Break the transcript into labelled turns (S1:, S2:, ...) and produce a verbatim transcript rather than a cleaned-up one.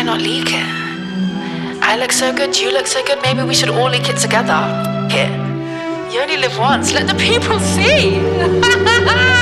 S1: not leak it? I look so good, you look so good, maybe we should all leak it together. F it. You only live once, let the people see.